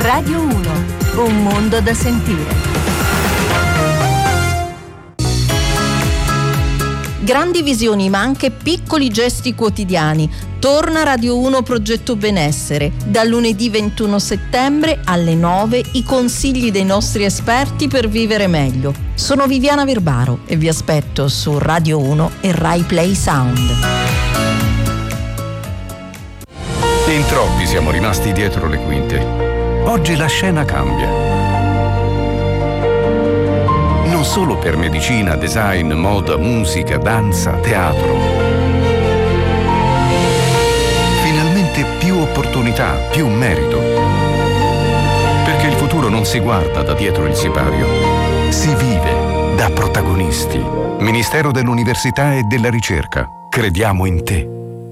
Radio 1, un mondo da sentire. Grandi visioni ma anche piccoli gesti quotidiani. Torna Radio 1 Progetto Benessere. Dal lunedì 21 settembre alle 9 i consigli dei nostri esperti per vivere meglio. Sono Viviana Verbaro e vi aspetto su Radio 1 e Rai Play Sound. In troppi siamo rimasti dietro le quinte. Oggi la scena cambia. Non solo per medicina, design, moda, musica, danza, teatro. Finalmente più opportunità, più merito. Perché il futuro non si guarda da dietro il sipario, si vive da protagonisti. Ministero dell'Università e della Ricerca. Crediamo in te.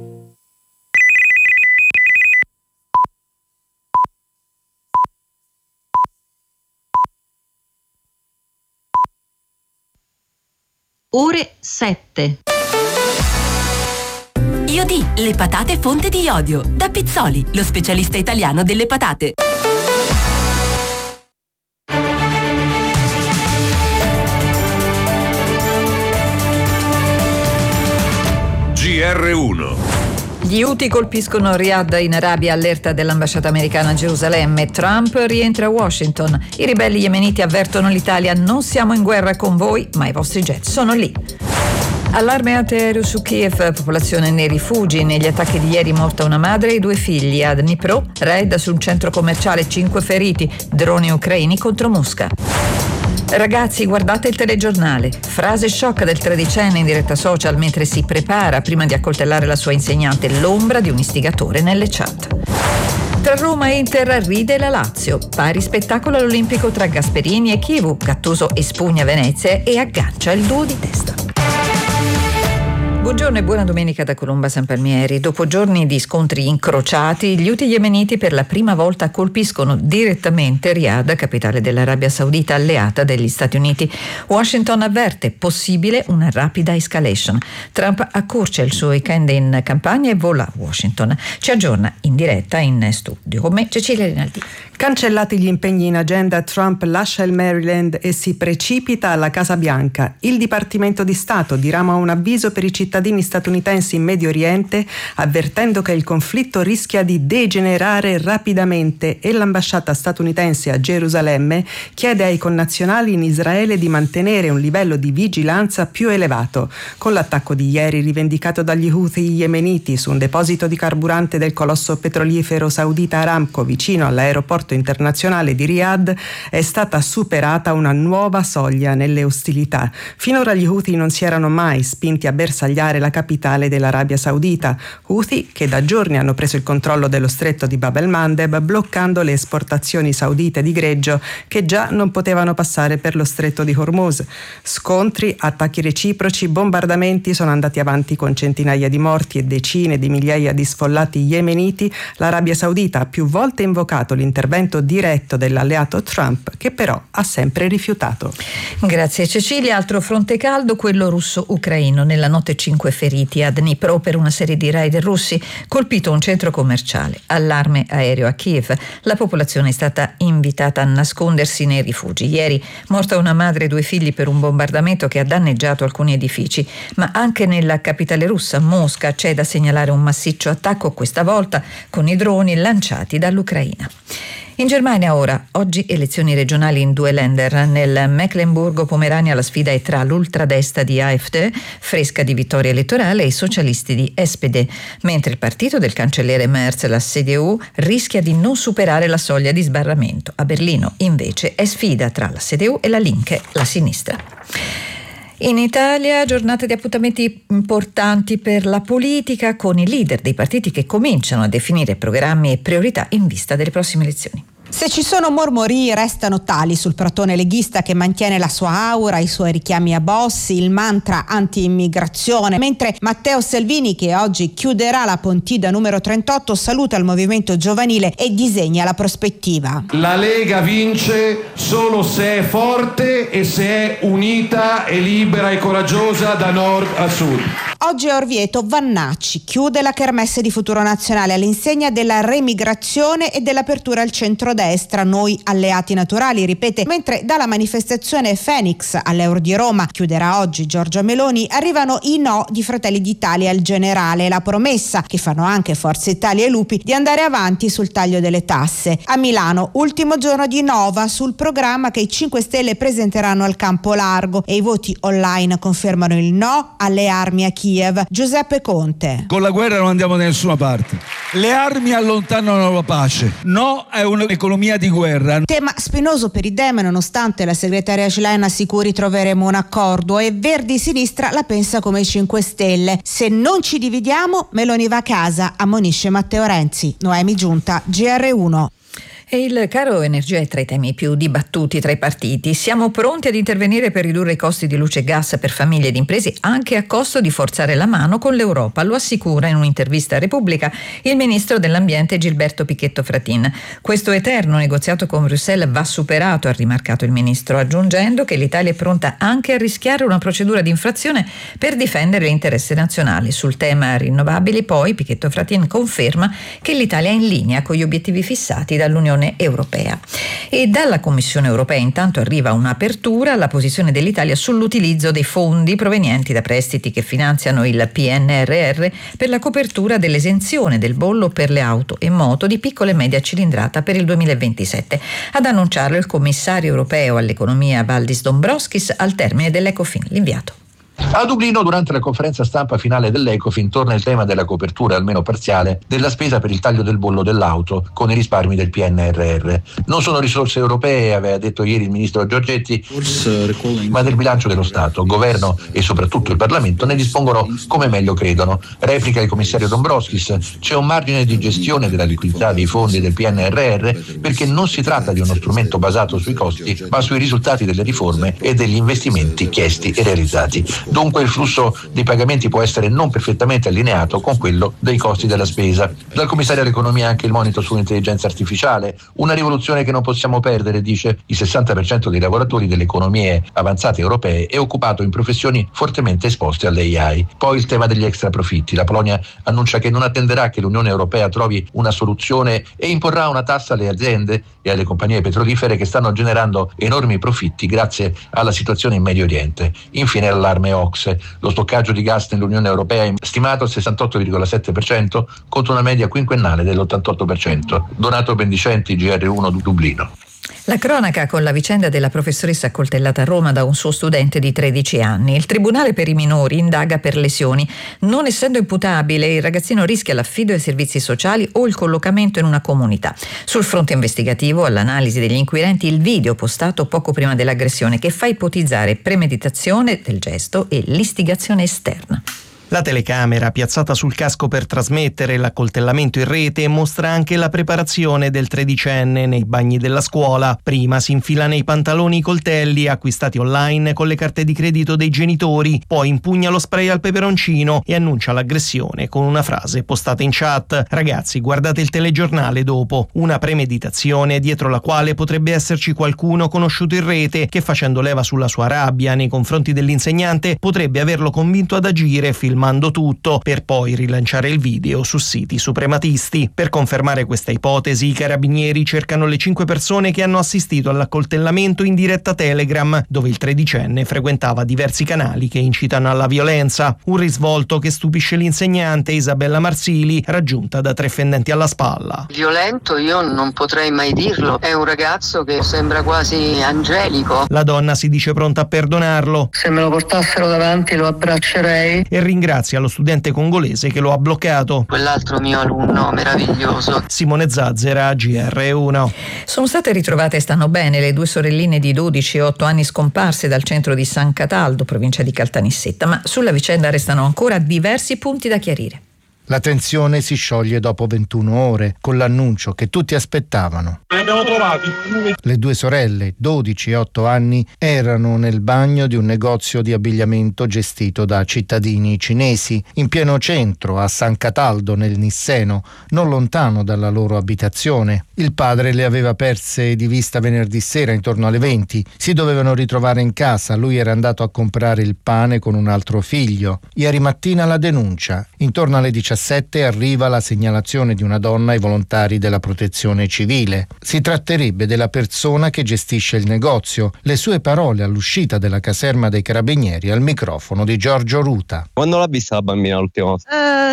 Ore 7. IOD, le patate fonte di iodio. Da Pizzoli, lo specialista italiano delle patate. GR1. Gli Houthi colpiscono Riyadh in Arabia, allerta dell'ambasciata americana a Gerusalemme. Trump rientra a Washington. I ribelli yemeniti avvertono l'Italia: non siamo in guerra con voi, ma i vostri jet sono lì. Allarme antiaereo su Kiev, popolazione nei rifugi. Negli attacchi di ieri morta una madre e 2 figli. A Dnipro, raid su un centro commerciale, 5 feriti. Droni ucraini contro Mosca. Ragazzi, guardate il telegiornale. Frase shock del 13enne in diretta social mentre si prepara prima di accoltellare la sua insegnante. L'ombra di un istigatore nelle chat. Tra Roma e Inter ride la Lazio. Pari spettacolo all'Olimpico tra Gasperini e Chivu. Gattuso espugna Venezia e aggancia il duo di testa. Buongiorno e buona domenica da Colomba San Palmieri. Dopo giorni di scontri incrociati, gli Houthi yemeniti per la prima volta colpiscono direttamente Riyadh, capitale dell'Arabia Saudita alleata degli Stati Uniti. Washington avverte possibile una rapida escalation. Trump accorcia il suo weekend in campagna e vola a Washington. Ci aggiorna in diretta in studio con me Cecilia Rinaldi. Cancellati gli impegni in agenda, Trump lascia il Maryland e si precipita alla Casa Bianca. Il Dipartimento di Stato dirama un avviso per i cittadini statunitensi in Medio Oriente, avvertendo che il conflitto rischia di degenerare rapidamente, e l'ambasciata statunitense a Gerusalemme chiede ai connazionali in Israele di mantenere un livello di vigilanza più elevato. Con l'attacco di ieri rivendicato dagli Houthi yemeniti su un deposito di carburante del colosso petrolifero saudita Aramco vicino all'aeroporto internazionale di Riyadh, è stata superata una nuova soglia nelle ostilità. Finora gli Houthi non si erano mai spinti a bersagliare la capitale dell'Arabia Saudita. Houthi che da giorni hanno preso il controllo dello stretto di Bab el-Mandeb, bloccando le esportazioni saudite di greggio che già non potevano passare per lo stretto di Hormuz. Scontri, attacchi reciproci, bombardamenti sono andati avanti con centinaia di morti e decine di migliaia di sfollati yemeniti. L'Arabia Saudita ha più volte invocato l'intervento diretto dell'alleato Trump, che però ha sempre rifiutato. Grazie Cecilia. Altro fronte caldo, quello russo-ucraino. Nella notte 5 feriti a Dnipro per una serie di raid russi. Colpito un centro commerciale. Allarme aereo a Kiev. La popolazione è stata invitata a nascondersi nei rifugi. Ieri morta una madre e 2 figli per un bombardamento che ha danneggiato alcuni edifici. Ma anche nella capitale russa, Mosca, c'è da segnalare un massiccio attacco, questa volta con i droni lanciati dall'Ucraina. In Germania ora, oggi elezioni regionali in 2 Länder. Nel Mecklenburgo-Pomerania la sfida è tra l'ultradestra di AfD, fresca di vittoria elettorale, e i socialisti di SPD, mentre il partito del cancelliere Merz, la CDU, rischia di non superare la soglia di sbarramento. A Berlino, invece, è sfida tra la CDU e la Linke, la sinistra. In Italia, giornata di appuntamenti importanti per la politica, con i leader dei partiti che cominciano a definire programmi e priorità in vista delle prossime elezioni. Se ci sono mormorii, restano tali sul protone leghista, che mantiene la sua aura, i suoi richiami a Bossi, il mantra anti-immigrazione, mentre Matteo Salvini, che oggi chiuderà la Pontida numero 38, saluta il movimento giovanile e disegna la prospettiva. La Lega vince solo se è forte e se è unita e libera e coraggiosa da nord a sud. Oggi a Orvieto Vannacci chiude la kermesse di Futuro Nazionale all'insegna della remigrazione e dell'apertura al centrodestra, noi alleati naturali, ripete, mentre dalla manifestazione Phoenix all'Euro di Roma chiuderà oggi Giorgia Meloni, arrivano i no di Fratelli d'Italia al generale e la promessa, che fanno anche Forza Italia e Lupi, di andare avanti sul taglio delle tasse. A Milano, ultimo giorno di Nova sul programma che i 5 Stelle presenteranno al Campo Largo e i voti online confermano il no alle armi a Kiev. Giuseppe Conte. Con la guerra non andiamo da nessuna parte. Le armi allontanano la pace. No è un'economia di guerra. Tema spinoso per i Dem, nonostante la segretaria Schlein assicuri troveremo un accordo, e Verdi Sinistra la pensa come i 5 Stelle. Se non ci dividiamo, Meloni va a casa, ammonisce Matteo Renzi. Noemi Giunta, GR1. E il caro energia è tra i temi più dibattuti tra i partiti. Siamo pronti ad intervenire per ridurre i costi di luce e gas per famiglie ed imprese, anche a costo di forzare la mano con l'Europa, lo assicura in un'intervista a Repubblica il ministro dell'Ambiente Gilberto Pichetto Fratin. Questo eterno negoziato con Bruxelles va superato, ha rimarcato il ministro, aggiungendo che l'Italia è pronta anche a rischiare una procedura di infrazione per difendere l'interesse nazionale. Sul tema rinnovabili, poi, Pichetto Fratin conferma che l'Italia è in linea con gli obiettivi fissati dall'Unione Europea. E dalla Commissione Europea intanto arriva un'apertura alla posizione dell'Italia sull'utilizzo dei fondi provenienti da prestiti che finanziano il PNRR per la copertura dell'esenzione del bollo per le auto e moto di piccola e media cilindrata per il 2027. Ad annunciarlo il commissario europeo all'economia Valdis Dombrovskis al termine dell'Ecofin. L'inviato. A Dublino, durante la conferenza stampa finale dell'Ecofin, torna il tema della copertura, almeno parziale, della spesa per il taglio del bollo dell'auto con i risparmi del PNRR. Non sono risorse europee, aveva detto ieri il ministro Giorgetti, ma del bilancio dello Stato. Governo e soprattutto il Parlamento ne dispongono come meglio credono. Replica il commissario Dombrovskis: c'è un margine di gestione della liquidità dei fondi del PNRR perché non si tratta di uno strumento basato sui costi, ma sui risultati delle riforme e degli investimenti chiesti e realizzati. Dunque il flusso dei pagamenti può essere non perfettamente allineato con quello dei costi della spesa. Dal commissario all'economia anche il monito sull'intelligenza artificiale, una rivoluzione che non possiamo perdere, dice. Il 60% dei lavoratori delle economie avanzate europee è occupato in professioni fortemente esposte all'AI. Poi il tema degli extra profitti. La Polonia annuncia che non attenderà che l'Unione Europea trovi una soluzione e imporrà una tassa alle aziende e alle compagnie petrolifere che stanno generando enormi profitti grazie alla situazione in Medio Oriente. Infine l'allarme OCSE. Lo stoccaggio di gas nell'Unione Europea è stimato al 68,7% contro una media quinquennale dell'88%. Donato Bendicenti, GR1 Dublino. La cronaca con la vicenda della professoressa accoltellata a Roma da un suo studente di 13 anni. Il Tribunale per i minori indaga per lesioni. Non essendo imputabile, il ragazzino rischia l'affido ai servizi sociali o il collocamento in una comunità. Sul fronte investigativo, all'analisi degli inquirenti, il video postato poco prima dell'aggressione che fa ipotizzare premeditazione del gesto e l'istigazione esterna. La telecamera piazzata sul casco per trasmettere l'accoltellamento in rete mostra anche la preparazione del 13enne nei bagni della scuola. Prima si infila nei pantaloni i coltelli acquistati online con le carte di credito dei genitori, poi impugna lo spray al peperoncino e annuncia l'aggressione con una frase postata in chat: ragazzi, guardate il telegiornale dopo. Una premeditazione dietro la quale potrebbe esserci qualcuno conosciuto in rete che, facendo leva sulla sua rabbia nei confronti dell'insegnante, potrebbe averlo convinto ad agire filmando tutto per poi rilanciare il video su siti suprematisti. Per confermare questa ipotesi, i carabinieri cercano le 5 persone che hanno assistito all'accoltellamento in diretta Telegram, dove il 13enne frequentava diversi canali che incitano alla violenza. Un risvolto che stupisce l'insegnante Isabella Marsili, raggiunta da 3 fendenti alla spalla. Violento io non potrei mai dirlo, è un ragazzo che sembra quasi angelico. La donna si dice pronta a perdonarlo. Se me lo portassero davanti lo abbraccerei. E ringrazia lo studente congolese che lo ha bloccato. Quell'altro mio alunno meraviglioso. Simone Zazzera, GR1. Sono state ritrovate e stanno bene le 2 sorelline di 12 e 8 anni scomparse dal centro di San Cataldo, provincia di Caltanissetta, ma sulla vicenda restano ancora diversi punti da chiarire. La tensione si scioglie dopo 21 ore con l'annuncio che tutti aspettavano. Li abbiamo trovati. Le due sorelle, 12 e 8 anni, erano nel bagno di un negozio di abbigliamento gestito da cittadini cinesi, in pieno centro, a San Cataldo, nel Nisseno, non lontano dalla loro abitazione. Il padre le aveva perse di vista venerdì sera intorno alle 20. Si dovevano ritrovare in casa, lui era andato a comprare il pane con un altro figlio. Ieri mattina la denuncia. Intorno alle 17 arriva la segnalazione di una donna ai volontari della protezione civile. Si tratterebbe della persona che gestisce il negozio. Le sue parole all'uscita della caserma dei carabinieri al microfono di Giorgio Ruta. Quando l'ha vista la bambina l'ultima volta?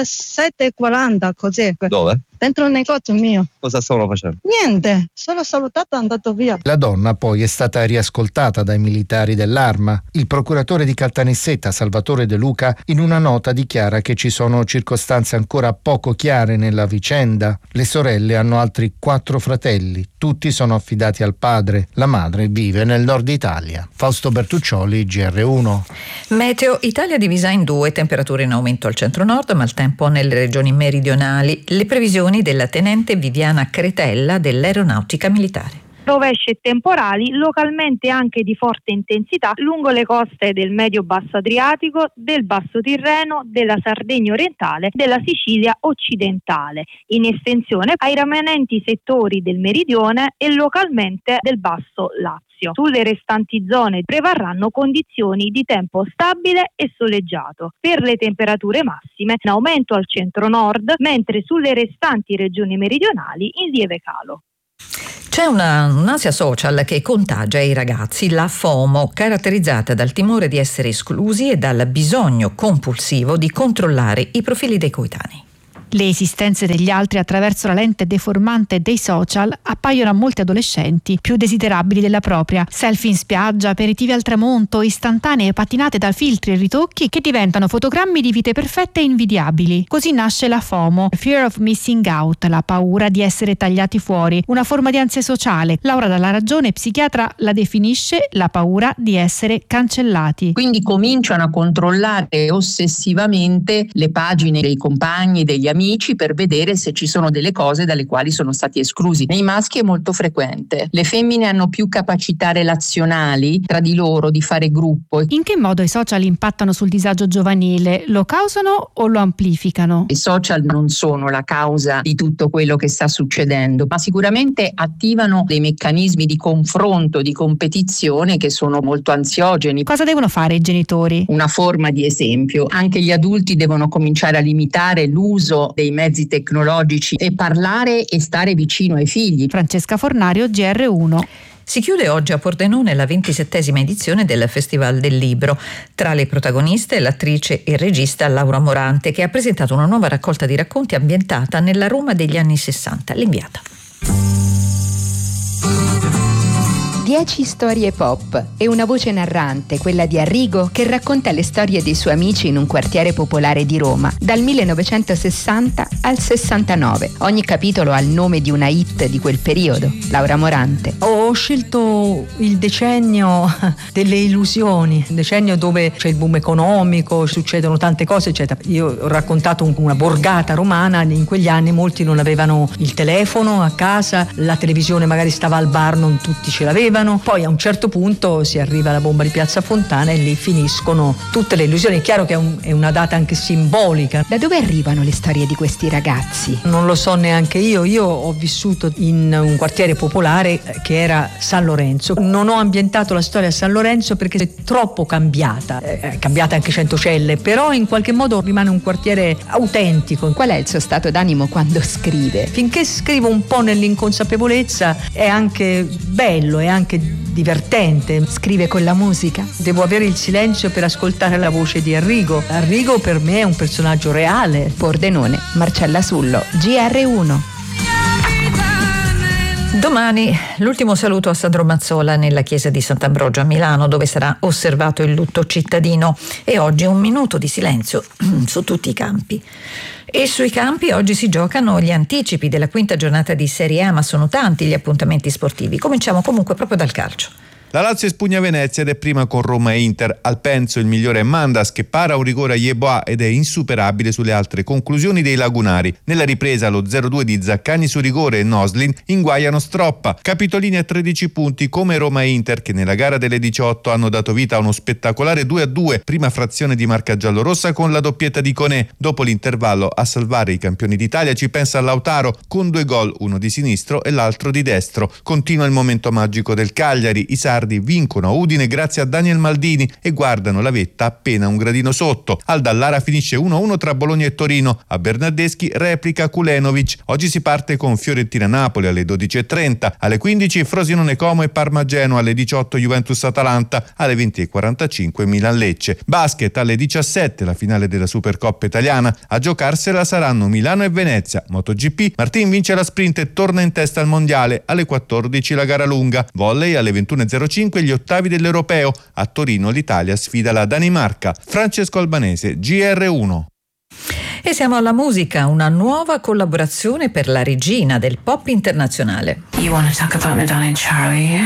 7:40, così. Dove? Dentro il negozio mio. Cosa stavano facendo? Niente, solo salutato e andato via. La donna poi è stata riascoltata dai militari dell'Arma. Il procuratore di Caltanissetta, Salvatore De Luca, in una nota dichiara che ci sono circostanze ancora poco chiare nella vicenda. Le sorelle hanno altri 4 fratelli, tutti sono affidati al padre. La madre vive nel nord Italia. Fausto Bertuccioli, GR1. Meteo Italia divisa in 2, temperature in aumento al centro-nord, maltempo nelle regioni meridionali. Le previsioni della tenente Viviana Cretella dell'Aeronautica Militare. Rovesci e temporali, localmente anche di forte intensità, lungo le coste del medio-basso Adriatico, del Basso Tirreno, della Sardegna orientale, della Sicilia occidentale, in estensione ai rimanenti settori del meridione e localmente del Basso Lazio. Sulle restanti zone prevarranno condizioni di tempo stabile e soleggiato. Per le temperature massime in aumento al centro-nord, mentre sulle restanti regioni meridionali in lieve calo. C'è un'ansia social che contagia i ragazzi, la FOMO, caratterizzata dal timore di essere esclusi e dal bisogno compulsivo di controllare i profili dei coetanei. Le esistenze degli altri attraverso la lente deformante dei social appaiono a molti adolescenti più desiderabili della propria. Selfie in spiaggia, aperitivi al tramonto, istantanee patinate da filtri e ritocchi che diventano fotogrammi di vite perfette e invidiabili. Così nasce la FOMO, Fear of Missing Out, la paura di essere tagliati fuori, una forma di ansia sociale. Laura Dalla Ragione, psichiatra, la definisce la paura di essere cancellati. Quindi cominciano a controllare ossessivamente le pagine dei compagni, degli amici, per vedere se ci sono delle cose dalle quali sono stati esclusi. Nei maschi è molto frequente. Le femmine hanno più capacità relazionali tra di loro, di fare gruppo. In che modo i social impattano sul disagio giovanile? Lo causano o lo amplificano? I social non sono la causa di tutto quello che sta succedendo, ma sicuramente attivano dei meccanismi di confronto, di competizione che sono molto ansiogeni. Cosa devono fare i genitori? Una forma di esempio. Anche gli adulti devono cominciare a limitare l'uso dei mezzi tecnologici e parlare e stare vicino ai figli. Francesca Fornario, GR1. Si chiude oggi a Pordenone la 27esima edizione del Festival del Libro. Tra le protagoniste l'attrice e regista Laura Morante, che ha presentato una nuova raccolta di racconti ambientata nella Roma degli anni 60. L'inviata. 10 storie pop e una voce narrante, quella di Arrigo, che racconta le storie dei suoi amici in un quartiere popolare di Roma, dal 1960 al 69. Ogni capitolo ha il nome di una hit di quel periodo. Laura Morante. Ho scelto il decennio delle illusioni, un decennio dove c'è il boom economico, succedono tante cose, eccetera. Io ho raccontato una borgata romana, in quegli anni molti non avevano il telefono a casa, la televisione magari stava al bar, non tutti ce l'avevano. Poi a un certo punto si arriva alla bomba di Piazza Fontana e lì finiscono tutte le illusioni. È chiaro che è una data anche simbolica. Da dove arrivano le storie di questi ragazzi? Non lo so neanche io. Io ho vissuto in un quartiere popolare che era San Lorenzo. Non ho ambientato la storia a San Lorenzo perché è troppo cambiata. È cambiata anche Centocelle, però in qualche modo rimane un quartiere autentico. Qual è il suo stato d'animo quando scrive? Finché scrivo un po' nell'inconsapevolezza è anche bello, è anche divertente. Scrive con la musica? Devo avere il silenzio per ascoltare la voce di Arrigo. Arrigo per me è un personaggio reale. Pordenone, Marcella Sullo, GR1. Domani l'ultimo saluto a Sandro Mazzola nella chiesa di Sant'Ambrogio a Milano, dove sarà osservato il lutto cittadino, e oggi un minuto di silenzio su tutti i campi. E sui campi oggi si giocano gli anticipi della quinta giornata di Serie A, ma sono tanti gli appuntamenti sportivi. Cominciamo comunque proprio dal calcio. La Lazio espugna Venezia ed è prima con Roma e Inter. Al Penzo il migliore è Mandas, che para un rigore a Yeboah ed è insuperabile sulle altre conclusioni dei lagunari. Nella ripresa lo 0-2 di Zaccagni su rigore e Noslin inguaiano Stroppa. Capitolini a 13 punti come Roma e Inter, che nella gara delle 18 hanno dato vita a uno spettacolare 2-2, prima frazione di marca giallorossa con la doppietta di Conè. Dopo l'intervallo a salvare i campioni d'Italia ci pensa Lautaro con 2 gol, uno di sinistro e l'altro di destro. Continua il momento magico del Cagliari. I sardi vincono a Udine grazie a Daniel Maldini e guardano la vetta appena un gradino sotto. Al Dallara finisce 1-1 tra Bologna e Torino. A Bernardeschi replica Kulenovic. Oggi si parte con Fiorentina-Napoli alle 12.30, alle 15 Frosinone-Como e Parma-Genoa, alle 18 Juventus-Atalanta, alle 20.45 Milan-Lecce. Basket alle 17, la finale della Supercoppa italiana. A giocarsela saranno Milano e Venezia. MotoGP, Martin vince la sprint e torna in testa al mondiale. Alle 14 la gara lunga. Volley alle 21.05 gli ottavi dell'Europeo. A Torino l'Italia sfida la Danimarca. Francesco Albanese, GR1. E siamo alla musica, una nuova collaborazione per la regina del pop internazionale. You wanna talk about Madonna and Charlie?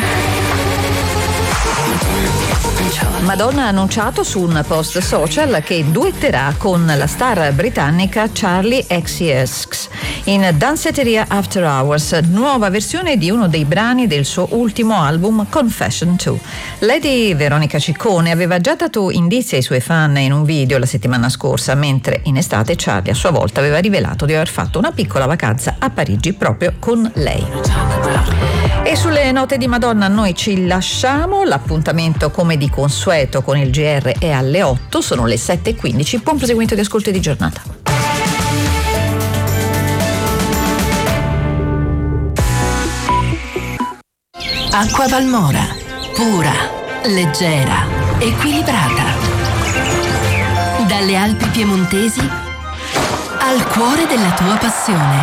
Madonna ha annunciato su un post social che duetterà con la star britannica Charlie XCX in Danceteria After Hours, nuova versione di uno dei brani del suo ultimo album Confession 2. Lady Veronica Ciccone aveva già dato indizi ai suoi fan in un video la settimana scorsa, mentre in estate Charlie a sua volta aveva rivelato di aver fatto una piccola vacanza a Parigi proprio con lei. E sulle note di Madonna noi ci lasciamo, l'appuntamento come di consueto con il GR è alle 8, sono le 7.15, buon proseguimento di ascolto e di giornata. Acqua Valmora, pura, leggera, equilibrata. Dalle Alpi piemontesi al cuore della tua passione.